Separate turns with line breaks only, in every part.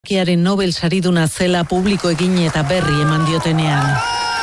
Kiaren Nobel sariduna zela publiko egin eta berri eman diotenean.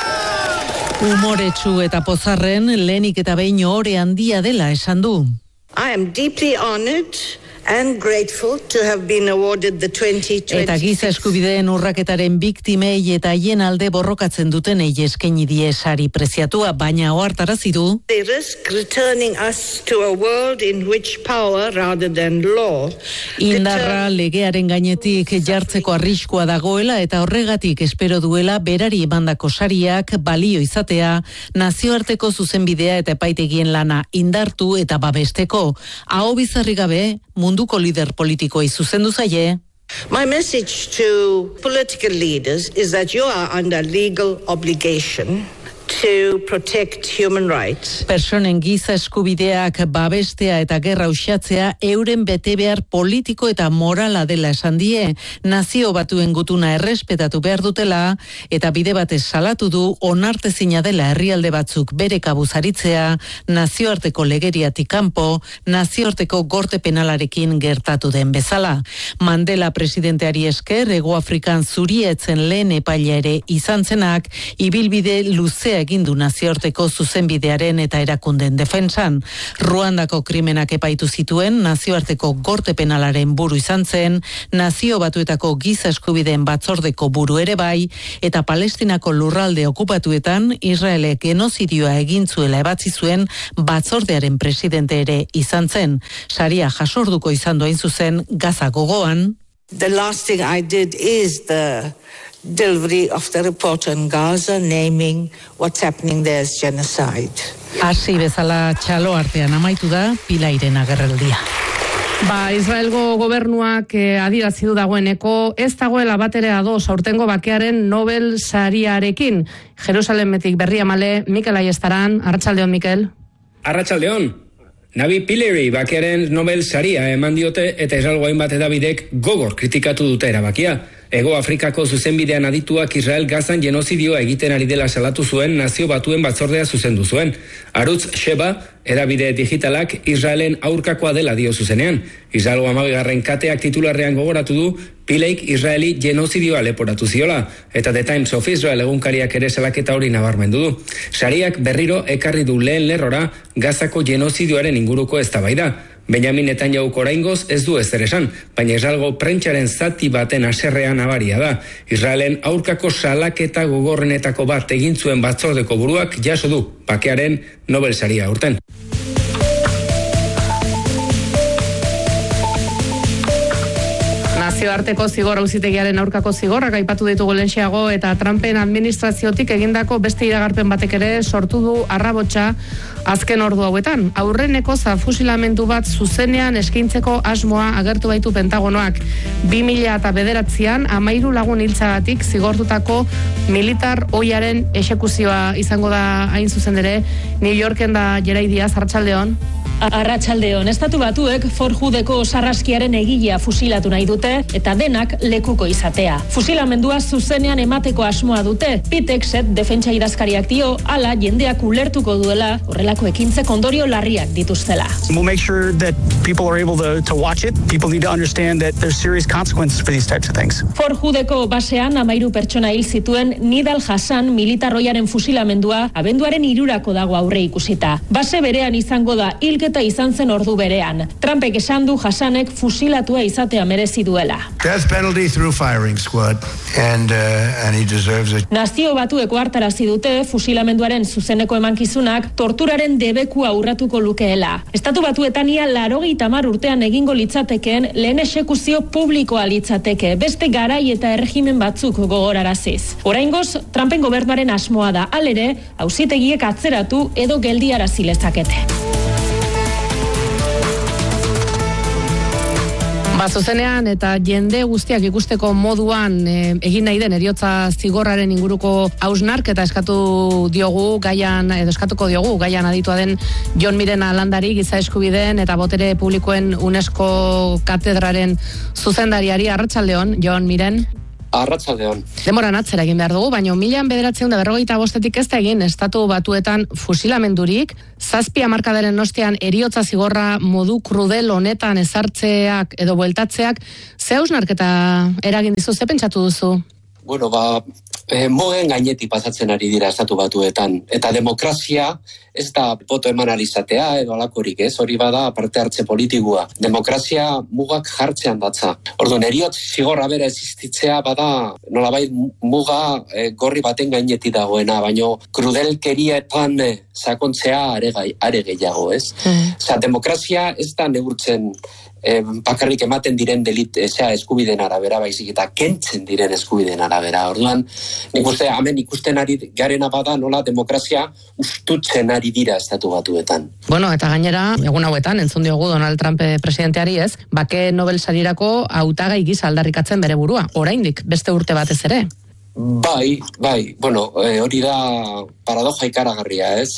Umoretsu eta pozarren lehenik eta behin ohore handia dela esan du.
I am deeply honored and grateful to have been awarded the 2020.
Eta giza eskubideen urraketaren biktimei eta haien alde borrokatzen dutenei eskaini die sari preziatua, baina ohartarazi du.
They risk returning us to a world in which power rather than law.
Indarra legearen gainetik jartzeko arriskua dagoela eta horregatik espero duela berari emandako sariak balio izatea, nazioarteko zuzenbidea eta epaitegien lana indartu eta babesteko. Aho bizarri gabe, munduko lider politikoei zuzendu zaie.
My message to political leaders is that you are under legal obligation to protect human rights.
Personen giza eskubideak babestea eta gerra uxatzea euren betebehar politiko eta morala dela esan die, nazio batuen gutuna errespetatu behar dutela eta bide batez salatu du onartezina dela herrialde batzuk bere kabuz aritzea, nazioarteko legeriatik kanpo, nazioarteko gorte penalarekin gertatu den bezala. Mandela presidenteari esker, Hego Afrikan zurietzen lehen epailea ere izan zenak, ibilbide luzea egindu nazioarteko zuzenbidearen eta erakunden defentsan. Ruandako krimenak epaitu zituen nazioarteko gorte penalaren buru izan zen, nazio batuetako giza eskubideen batzordeko buru ere bai, eta Palestinako lurralde okupatuetan Israelek genozidioa egin zuela ebatzi zuen batzordearen presidente ere izan zen. Saria jasorduko izan hain zuzen Gaza gogoan.
The last thing I did is the delivery of the report on Gaza, naming what's happening there as genocide.
Hasi bezala txalo artean amaitu da Pilairen agerraldia.
Israelgo gobernuak adierazi du dagoeneko ez dagoela batere ados aurtengo bakearen Nobel sariarekin. Jerusalemetik berria male, Mikel Aiestaran, Arratsaldeon Mikel.
Arratsaldeon. Nabi Pillay bakearen Nobel saria eman diote eta Israelgo hainbat hedabidek gogor kritikatu dute erabakia. Hego Afrikako zuzenbidean adituak Israel Gazan genozidioa egiten ari dela salatu zuen nazio batuen batzordea zuzendu zuen. Arutz Sheba, hedabide digitalak Israelen aurkakoa dela dio zuzenean. Israelgo 12. kateak titularrean gogoratu du Pileik Israeli genozidioa leporatu ziola, eta The Times of Israel egunkariak ere salaketa hori nabarmendu du. Sariak berriro ekarri du lehen lerrora Gazako genozidioaren inguruko eztabaida. Benjamin Netanyahu oraingoz ez du ezer esan, baina Israelgo prentsaren zati baten haserrea nabaria da. Israelen aurkako salaketa gogorrenetako bat egin zuen batzordeko buruak jaso du bakearen Nobel saria aurten.
Nazioarteko zigor auzitegiaren aurkako zigorrak aipatu ditugu lehenxeago eta Trumpen administraziotik egindako beste iragarpen batek ere sortu du arrabotsa azken ordu hauetan. Aurreneko fusilamendu bat zuzenean eskaintzeko asmoa agertu baitu Pentagonoak. 2009an 13 lagun hiltzagatik zigortutako militar ohiaren exekuzioa izango da hain zuzen ere. New Yorken da Gerai Diaz, Arratsaldeon.
Arratsaldeon, Estatu Batuek Fort Hoodeko sarraskiaren egilea fusilatu nahi dute eta denak lekuko izatea. Fusilamendua zuzenean emateko asmoa dute. Pitexet defentsa idazkariak dio hala jendeak ulertuko duela horrelako ekintzek ondorio larriak dituztela.
We'll make sure that people are able to watch it. People need to understand that there's serious consequences for these types of things.
Fort Hoodeko basean 13 pertsona hil zituen Nidal Hassan militarroiaren fusilamendua abenduaren 3 dago aurre ikusita. Base berean izango da eta izan zen ordu berean. Trumpek esan du Hassanek fusilatua izatea merezi duela.
Death penalty through firing squad and he deserves it.
Nazio Batueko hartarazi dute fusilamenduaren zuzeneko emankizunak torturaren debekua urratuko lukeela. Estatu Batuetan ia 80 urtean egingo litzatekeen lehen exekuzio publikoa litzateke, beste garai eta erregimen batzuk gogoraraziz. Oraingoz, Trumpen gobernuaren asmoa da, halere, auzitegiek atzeratu edo geldiarazi lezakete.
Zuzenean eta jende guztiak ikusteko moduan egin nahi den heriotza zigorraren inguruko hausnarketa eskatuko diogu gaian aditua den Jon Miren Landari, giza eskubideen eta botere publikoen UNESCO katedraren zuzendariari. Arratsaldeon, Jon Miren.
Arratsaldeon.
Demoran atzera egin behar dugu, baina 1945 ez da egin Estatu Batuetan fusilamendurik, 7 hamarkadaren ostean heriotza zigorra modu krudel honetan ezartzeak edo bueltatzeak, ze hausnarketa eragin dizu, ze pentsatu duzu?
Bueno, mogen gainetik pasatzen ari dira Estatu Batuetan, eta demokrazia ez da boto eman alizatea edo alakorik, ez? Hori bada parte hartze politikua. Demokrazia mugak jartzean datza. Orduan, heriotz zigorra bera existitzea bada nolabait muga gorri baten gainetik dagoena, baino krudelkerietan sakontzea are gehiago, ez? Osea, demokrazia ez da neurtzen bakarrik ematen diren eskubideen arabera, baizik eta kentzen diren eskubideen arabera. Orduan, nik uste, hemen ikusten ari garena bada nola demokrazia ustutzen ari dira Estatu Batuetan.
Bueno, eta gainera, egun hauetan, entzun diogu Donald Trump presidenteari ez, bake Nobel sarirako hautagai gisa aldarrikatzen bere burua, oraindik, beste urte batez ere.
Bai, bueno, hori da paradoja ikaragarria, ez?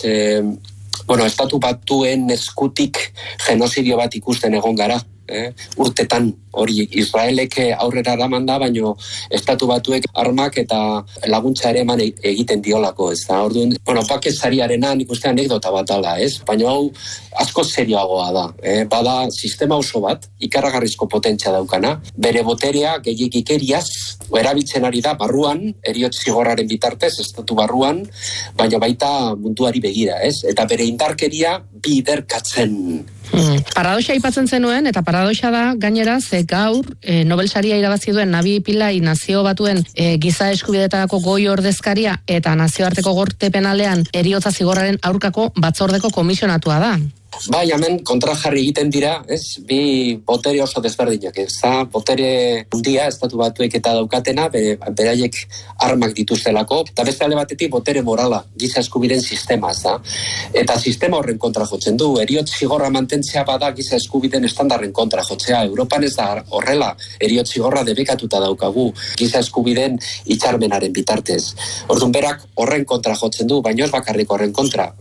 Estatu Batuen eskutik genozidio bat ikusten egon gara, urtetan. Hori Israelek aurrera eraman da, baino Estatu Batuek armak eta laguntza ere eman egiten diolako, ez da. Orduan, bake sariarena nik uste anekdota bat dala, ez? Baina hau asko serioagoa da. Bada sistema oso bat, ikaragarrizko potentzia daukana, bere boterea gehiagikeriaz erabiltzen ari da barruan, heriotz zigorraren bitartez, Estatu barruan, baina baita munduari begira, ez? Eta bere indarkeria biderkatzen.
Paradoxa aipatzen zenuen, eta paradoxa da gainera, ze gaur Nobel saria irabazi duen Navi Pillay Nazio Batuen giza eskubidetarako goi ordezkaria eta nazioarteko gorte penalean heriotza zigorraren aurkako batzordeko komisionatua da.
Bai, hemen kontrajarri egiten dira, ez? Bi botere oso desberdinak, ez da? Botere handia Estatu Batuek eta daukatena, beraiek armak dituztelako, eta beste alde batetik botere morala, giza eskubideen sistema, ez da? Eta sistema horren kontra jotzen du, heriotz zigorra mantentzea bada giza eskubideen estandarren kontra jotzea. Europan ez da horrela, heriotz zigorra debekatuta daukagu, giza eskubideen hitzarmenaren bitartez. Orduan berak horren kontra jotzen du, baina ez bakarrik horren kontra,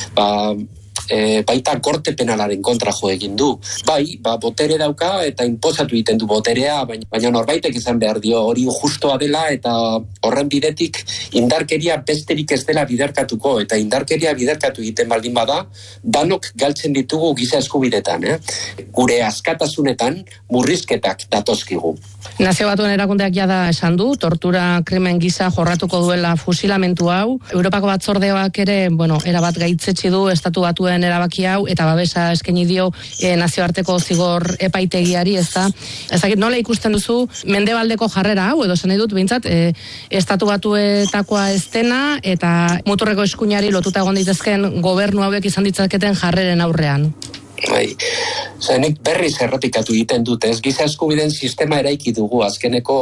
baita gorte penalaren kontra jo egin du. Bai, botere dauka eta inposatu egiten du boterea, baina norbaitek izan behar dio hori justoa dela eta horren bidetik indarkeria besterik ez dela biderkatuko, eta indarkeria biderkatu egiten baldin bada, danok galtzen ditugu giza eskubidetan, gure askatasunetan murrizketak datozkigu.
Nazio Batuen erakundeak jada esan du, tortura krimen gisa jorratuko duela fusilamentu hau. Europako batzordeak ere, erabat gaitzetsi du Estatu Batuen erabaki hau, eta babesa eskaini dio nazioarteko zigor epaitegiari, ez da. Ezakit nola ikusten duzu mendebaldeko jarrera hau, edo esan dut, behintzat, Estatu Batuetakoa ez dena, eta muturreko eskuinari lotuta egon daitezken gobernu hauek izan ditzaketen jarreren aurrean.
Bai, nik berriz errepikatu egiten dut, ez giza eskubideen sistema eraiki dugu azkeneko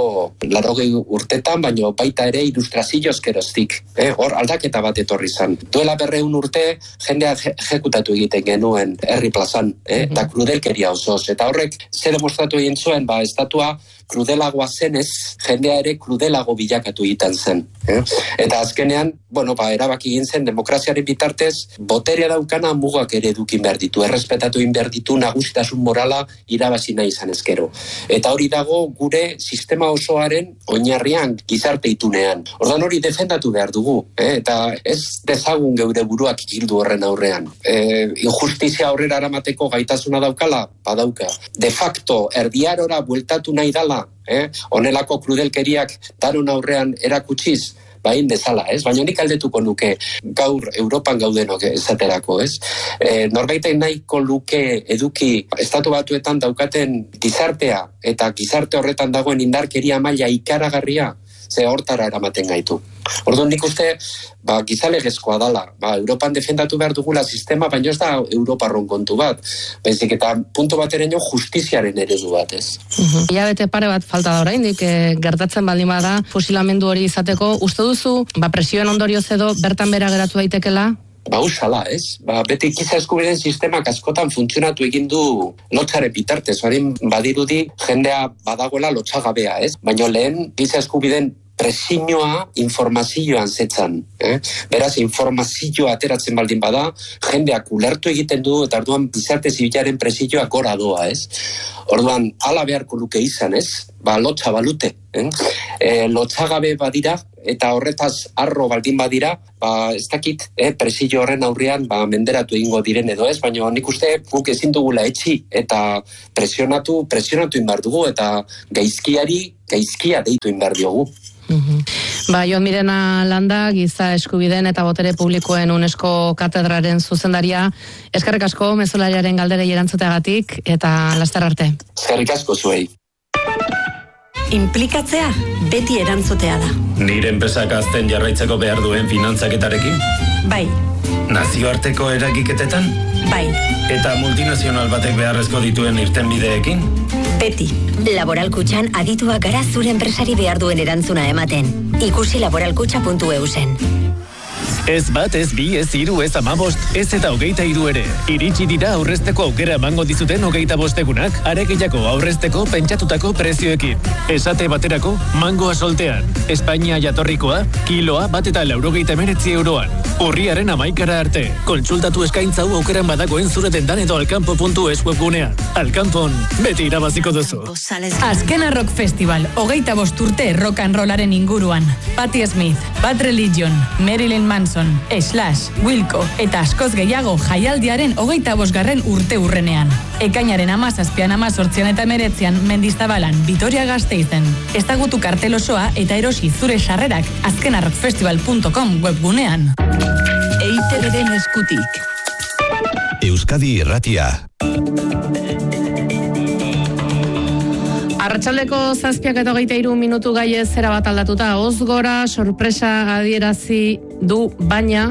80 urtetan, baina baita ere ilustrazioz geroztik, hor aldaketa bat etorri zan. Duela 200 urte jendea ejekutatu egiten genuen herri plazan, eta krudelkeria osoz, eta horrek zer demostratu egin zuen, estatua krudelagoa zenez, jendea ere krudelago bilakatu egiten zen. Eta azkenean, erabaki egin zen demokraziaren bitartez, boterea daukana mugak ere edukin behar ditu, errespetatu egin behar ditu nagusitasun morala irabazi nahi izan ezkero. Eta hori dago gure sistema osoaren oinarrian gizarte itunean. Ordan hori defendatu behar dugu, eta ez dezagun geure buruak ikildu horren aurrean. Injustizia aurrera aramateko gaitasuna daukala, badauka. De facto, erdiarora bueltatu nahi dala, honelako krudelkeriak daron aurrean erakutsiz, bain dezala, ez? Baina nik aldetuko nuke gaur Europan gaudenok esaterako, ez? Norbaitek nahiko luke eduki Estatu Batuetan daukaten gizartea eta gizarte horretan dagoen indarkeria maila ikaragarria, ze hortara eramaten gaitu. Orduan nik uste, gizalegezkoa dala. Europan defendatu behar dugula sistema, baina ez da Europarron kontu bat. Baizik eta puntu bateraino justiziaren eredu bat, ez?
Hilabete pare bat falta da oraindik, gertatzen baldin bada fusilamendu hori izateko. Uste duzu, presioen ondorioz edo bertan bera geratu daitekela?
Usala, ez? Beti giza eskubideen sistemak askotan funtzionatu egin du lotzaren bitartez. Badirudi jendea badagoela lotzagabea, ez? Baina lehen giza eskubideen presioa informazioan zetzan. Beraz, informazioa ateratzen baldin bada, jendeak ulertu egiten du, eta orduan gizarte zibilaren presioa gora doa, ez? Orduan, hala beharko luke izan, ez? Lotxa balute. Lotxagabe badira, eta horretaz arro baldin badira, ez dakit, presio horren aurrean menderatu egingo diren edo ez, baina nik uste guk ezin dugula etxi, eta presionatu inbar dugu, eta gaizkia deitu inbar diogu.
Jon Mirena Landa, giza eskubideen eta botere publikoen UNESCO katedraren zuzendaria, eskerrik asko mezulariaren galderei erantzuteagatik, eta laster arte.
Eskerrik asko zuei.
Inplikatzea beti erantzutea da.
Nire enpresak azten jarraitzeko behar duen finantzaketarekin?
Bai.
Nazioarteko eragiketetan?
Bai.
Eta multinazional batek beharrezko dituen irtenbideekin?
Beti. Laboral Kutxan adituak gara zure enpresari behar duen erantzuna ematen. Ikusi laboralkutxa.eu zen.
Ez bat, ez bi, ez hiru, ez 15, ez eta 23 ere. Iritsi dira aurrezteko aukera emango dizuten 25 egunak, are gehiago aurrezteko pentsatutako prezioekin. Esate baterako, mangoa soltean. Espainia jatorrikoa, kiloa bat eta 99 euroan. Urriaren 11 arte. Kontsultatu eskaintza hau aukeran badagoen zure dendan edo alkampo.es webgunean. Alkampon, beti irabaziko duzu.
Azkena Rock Festival, 25 urte rock and rollaren inguruan. Patti Smith, Bad Religion, Marilyn Manson, Slash, Wilco eta askoz gehiago jaialdiaren 25. urte urrenean. Ekainaren 17an, 18an eta 19an Mendizabalan, Vitoria-Gasteizen. Ezagutu kartel osoa eta erosi zure sarrerak azkenarrockfestival.com webgunean.
EITB-den eskutik.
Euskadi Irratia.
Arratsaldeko 7:23 minutu gaiez zera bat aldatuta, Ozgora sorpresa adierazi du, baina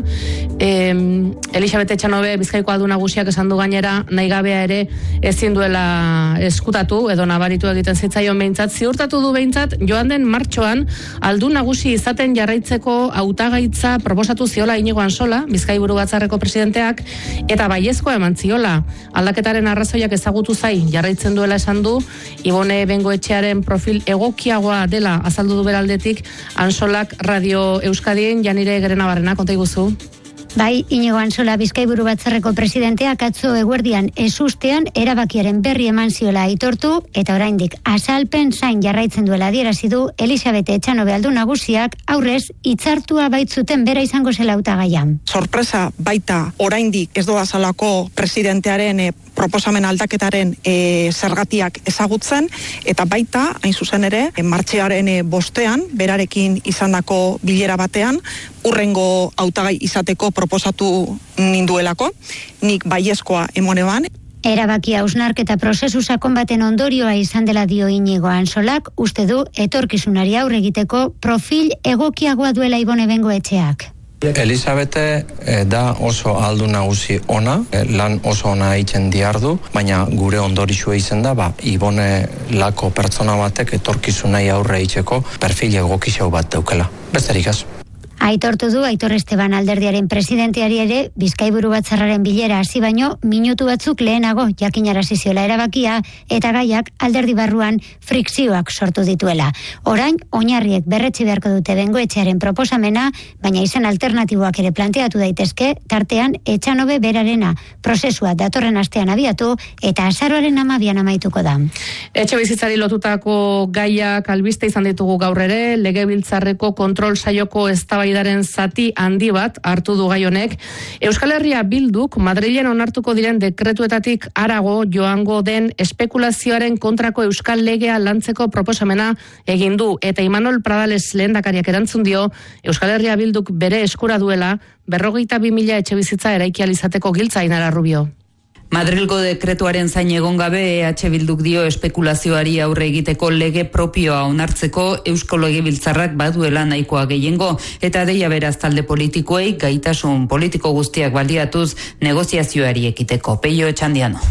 Elisabete Etxanobe Bizkaiko Aldun Nagusiak esan du gainera nahigabea ere ezin duela eskutatu edo nabaritu egiten zitzaion behintzat, ziurtatu du behintzat joan den martxoan Aldun Nagusi izaten jarraitzeko hautagaitza proposatu ziola Inigo Ansola, Bizkaiburu Batzarreko presidenteak, eta baiezkoa eman ziola. Aldaketaren arrazoiak ezagutu zai jarraitzen duela esan du, Ibone Bengoetxearen profil egokiagoa dela azaldu du beraldetik Ansolak Radio Euskadien. Janire Gerenabarrena, konta iguzu.
Bai, Inigo Ansola Bizkaiburu Batzarreko presidenteak atzo eguerdian ezustean erabakiaren berri eman ziola aitortu, eta oraindik azalpen zain jarraitzen duela adierazi du Elisabete Etxanobe Aldun Nagusiak, aurrez hitzartua baitzuten bera izango zela hautagaia.
Sorpresa baita oraindik ez doazalako presidentearen proposamen aldaketaren zergatiak ezagutzen, eta baita, hain zuzen ere, martxearen 5ean, berarekin izandako bilera batean, urrengo hautagai izateko proposatu ninduelako, nik baiezkoa emoneban.
Erabakia hausnarketa prozesu sakon baten ondorioa izan dela dio Inigo Ansolak, uste du etorkizunari aurre egiteko profil egokiagoa duela Ibone Bengoetxeak.
Elisabete da oso Aldun Nagusi ona, lan oso ona egiten diardu, baina gure ondorixua izan da, Ibone lako pertsona batek etorkizunai aurre egiteko perfil egokixau bat daukela. Besterik az.
Aitortu du Aitor Esteban alderdiaren presidenteari ere Bizkaiburu Batzarraren bilera hasi baino minutu batzuk lehenago jakinarazi ziola erabakia, eta gaiak alderdi barruan frikzioak sortu dituela. Orain oinarriek berretsi beharko dute Bengoetxearen proposamena, baina izen alternatiboak ere planteatu daitezke, tartean Etxanobe berarena. Prozesua datorren astean abiatu eta azaroaren 12an amaituko da.
Etxebizitzari lotutako gaiak albiste izan ditugu gaur ere, Legebiltzarreko kontrol saioko eztabaidaren zati handi bat hartu du gai honek. Euskal Herria Bilduk Madrilen onartuko diren dekretuetatik harago joango den espekulazioaren kontrako euskal legea lantzeko proposamena egin du, eta Imanol Pradales lehendakariak erantzun dio Euskal Herria Bilduk bere eskura duela 22.000 etxebizitza eraiki ahal izateko giltza. Ainara Rubio.
Madrilgo dekretuaren zain egon gabe EH Bilduk dio espekulazioari aurre egiteko lege propioa onartzeko Eusko Legebiltzarrak baduela nahikoa gehiengo, eta deia beraz talde politikoei gaitasun politiko guztiak baliatuz negoziazioari ekiteko. Peio Etxandiano.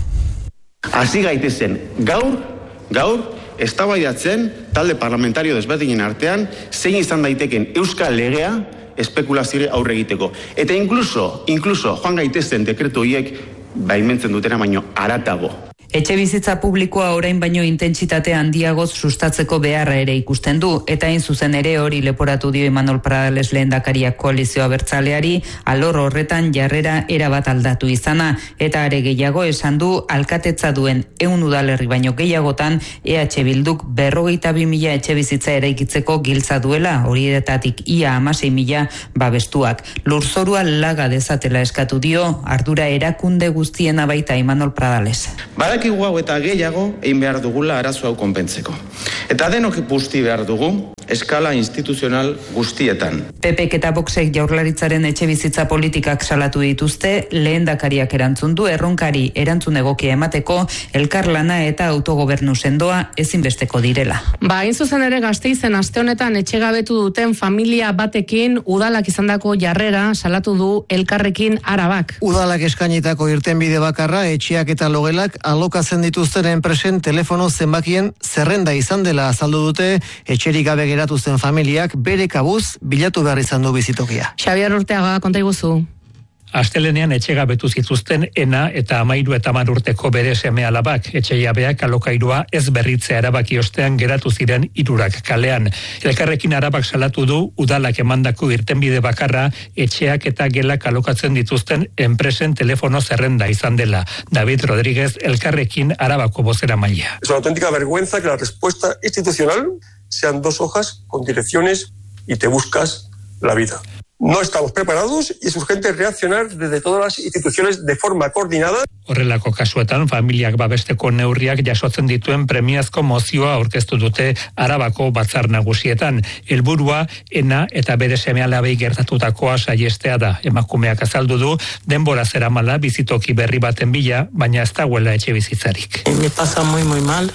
Hasi gaitezen gaur eztabaidatzen talde parlamentario desberdinen artean zein izan daiteken euskal legea espekulazioari aurre egiteko. Eta incluso joan gaitezen dekretu horiek baimentzen dutena baino haratago.
Etxe bizitza publikoa orain baino intentsitate handiagoz sustatzeko beharra ere ikusten du, eta hain zuzen ere hori leporatu dio Imanol Pradales lehendakariak koalizio abertzaleari, alor horretan jarrera erabat aldatu izana, eta are gehiago esan du alkatetza duen 100 udalerri baino gehiagotan EH Bilduk 52.000 etxe bizitza eraikitzeko giltza duela, horietatik ia 16.000 babestuak. Lurzorua laga dezatela eskatu dio, ardura erakunde guztiena baita Imanol Pradales.
Badakigu hau eta gehiago egin behar dugula arazo hau konpentzeko. Eta denok busti behar dugu eskala instituzional guztietan.
PPek eta Voxek Jaurlaritzaren etxe bizitza politikak salatu dituzte, lehendakariak erantzun du erronkari erantzun egokia emateko, elkarlana eta autogobernu sendoa ezinbesteko direla.
Hain zuzen ere Gasteizen aste honetan etxegabetu duten familia batekin udalak izandako jarrera salatu du Elkarrekin Arabak.
Udalak eskainitako irtenbide bakarra etxeak eta logelak alokatzen dituzten enpresen telefono zenbakien zerrenda izan dela azaldu dute, etxerik gabe geratu zen familiak bere kabuz bilatu behar izan du bizitokia.
Xabier Urteaga, konta iguzu.
Astelenean etxegabetu zituzten ena eta 13 eta 10 urteko bere seme-alabak, etxejabeak alokairua ez berritzea erabaki ostean geratu ziren 3 kalean. Elkarrekin Arabak salatu du udalak emandako irtenbide bakarra etxeak eta gelak alokatzen dituzten enpresen telefono zerrenda izan dela. David Rodríguez, Elkarrekin Arabako bozeramailea.
Es una auténtica vergüenza que la respuesta institucional sean 2 hojas con direcciones y te buscas la vida. No estamos preparados y es urgente reaccionar desde todas las instituciones de forma coordinada.
Horrelako kasuetan, familiak babesteko neurriak jasotzen dituen premiazko mozioa aurkeztu dute Arabako batzar nagusietan. Helburua ena eta bere seme-alabei gertatutakoa saihestea da. Emakumeak azaldu du denbora zeramala bizitoki berri baten bila, baina ez dagoela etxe bizitzarik.
Me pasa muy mal.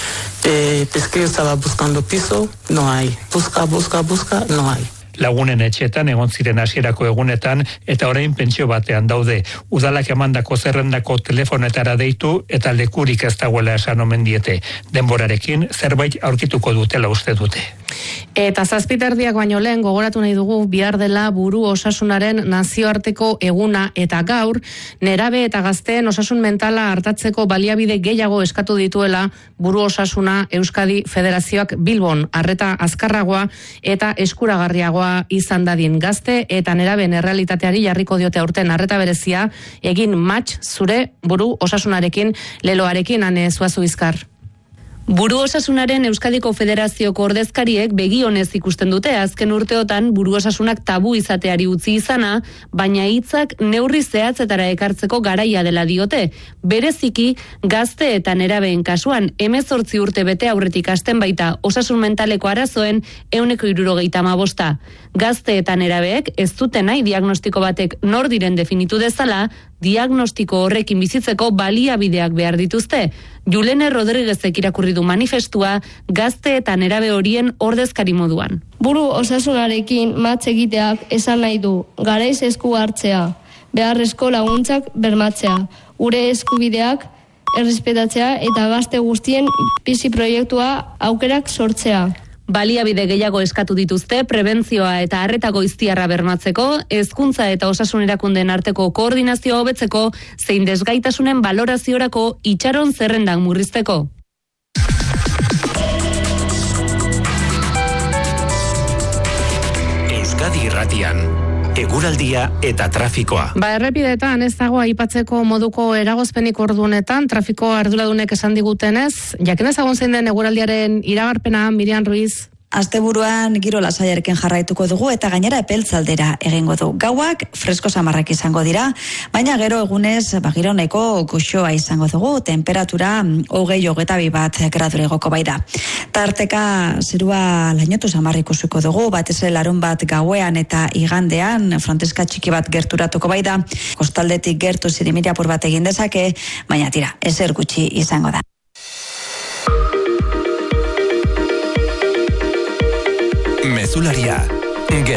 Es que yo estaba buscando piso, no hay. Busca, no hay.
Lagunen etxetan egon ziren hasierako egunetan eta orain pentsio batean daude. Udalak emandako zerrendako telefonetara deitu eta lekurik ez dagoela esan omen diete. Denborarekin zerbait aurkituko dutela uste dute.
Eta 7:30 baino lehen gogoratu nahi dugu bihar dela buru osasunaren nazioarteko eguna eta gaur nerabe eta gazteen osasun mentala hartatzeko baliabide gehiago eskatu dituela buru osasuna Euskadi Federazioak Bilbon arreta azkarragoa eta eskuragarriagoa izan dadin. Gazte eta neraben errealitateari jarriko diote aurten arreta berezia egin match zure buru osasunarekin leloarekin Ane Zuazu Bizkar.
Buru osasunaren Euskadiko Federazioko ordezkariek begionez ikusten dute azken urteotan buru osasunak tabu izateari utzi izana, baina hitzak neurri zehatzetara ekartzeko garaia dela diote. Bereziki, gazte eta nerabeen kasuan 18 urte bete aurretik hasten baita osasun mentaleko arazoen 175. Gazte eta nerabeek ez dute nahi diagnostiko batek nor diren definitu dezala, diagnostiko horrekin bizitzeko baliabideak behar dituzte. Julene Rodríguezek irakurri du manifestua gazte eta nerabe horien ordezkari moduan.
Buru osasunarekin matz egiteak esan nahi du garaiz esku hartzea, beharrezko laguntzak bermatzea, gure eskubideak errespetatzea eta gazte guztien bizi proiektua aukerak sortzea.
Baliabide gehiago eskatu dituzte prebentzioa eta arreta goiztiarra bermatzeko, hezkuntza eta osasun erakundeen arteko koordinazioa hobetzeko, zein desgaitasunen baloraziorako itxaron zerrendak murrizteko.
Euskadi Irratian, eguraldia eta trafikoa.
Errepideetan ez dago aipatzeko moduko eragozpenik ordunetan, trafiko arduradunek esan digutenez, jakin ezagun zein den eguraldiaren iragarpena, Miriam Ruiz.
Asteburuan giro lasaiarekin jarraituko dugu eta gainera epeltzaldera egingo du. Gauak fresko samarrak izango dira, baina gero egunez giro nahiko goxoa izango dugu, temperatura 20-22 gradura igoko bai da. Tarteka zerua lainotu samarrik ikusiko dugu, batez ere larunbat gauean eta igandean fronteska txiki bat gerturatuko bai da. Kostaldetik gertu zirimiri apur bat egin dezake, baina tira, ezer gutxi izango da.
Mezularia.